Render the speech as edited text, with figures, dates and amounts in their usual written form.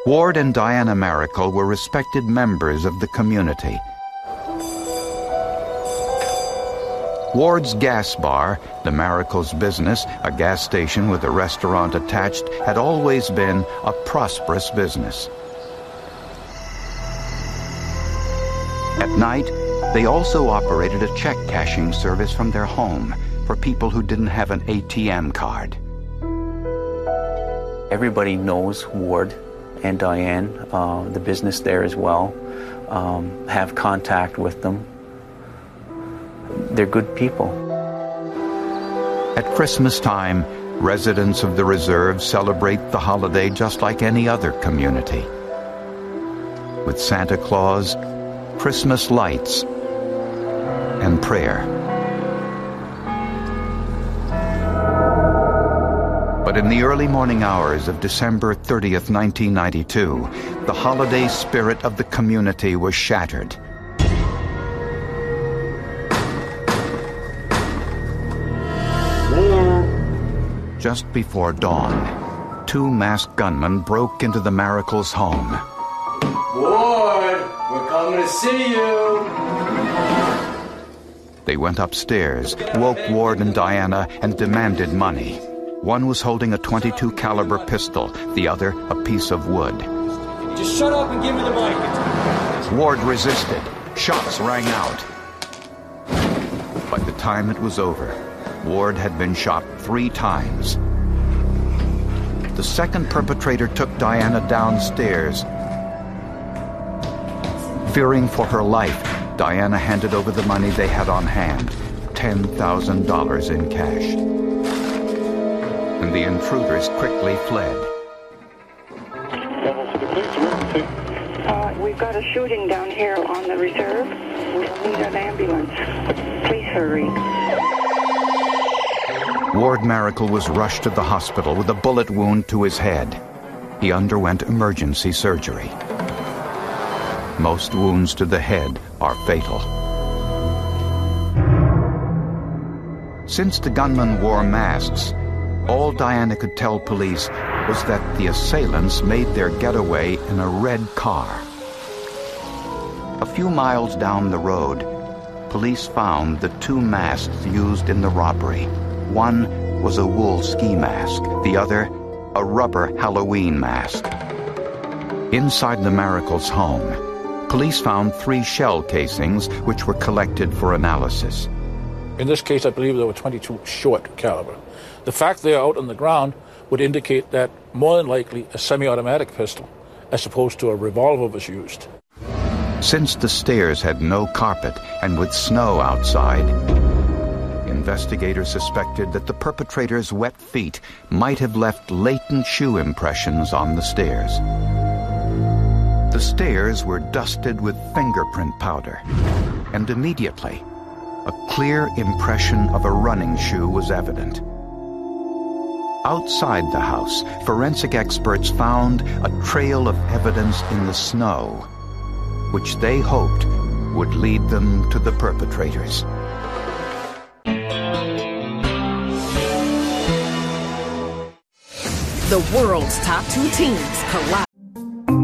Ward and Diana Maracle were respected members of the community. Ward's Gas Bar, the Maracles' business, a gas station with a restaurant attached, had always been a prosperous business. At night, they also operated a check cashing service from their home for people who didn't have an ATM card. Everybody knows Ward and Diane, the business there as well, have contact with them. They're good people. At Christmas time, residents of the reserve celebrate the holiday just like any other community, with Santa Claus, Christmas lights, and prayer. But in the early morning hours of December 30th, 1992, the holiday spirit of the community was shattered. Just before dawn, two masked gunmen broke into the Maracles' home. Ward, we're coming to see you. They went upstairs, woke Ward and Diana, and demanded money. One was holding a .22 caliber pistol, the other a piece of wood. Just shut up and give me the money. Ward resisted. Shots rang out. By the time it was over, Ward had been shot 3 times. The second perpetrator took Diana downstairs. Fearing for her life, Diana handed over the money they had on hand, $10,000 in cash. And the intruders quickly fled. We've got a shooting down here on the reserve. We'll need an ambulance. Please hurry. Ward Maracle was rushed to the hospital with a bullet wound to his head. He underwent emergency surgery. Most wounds to the head are fatal. Since the gunmen wore masks, all Diana could tell police was that the assailants made their getaway in a red car. A few miles down the road, police found the 2 masks used in the robbery. One was a wool ski mask, the other a rubber Halloween mask. Inside the Maracles' home, police found 3 shell casings which were collected for analysis. In this case, I believe they were .22 short caliber. The fact they are out on the ground would indicate that more than likely a semi-automatic pistol as opposed to a revolver was used. Since the stairs had no carpet and with snow outside, investigators suspected that the perpetrator's wet feet might have left latent shoe impressions on the stairs. The stairs were dusted with fingerprint powder, and immediately, a clear impression of a running shoe was evident. Outside the house, forensic experts found a trail of evidence in the snow, which they hoped would lead them to the perpetrators. The world's top 2 teams collide.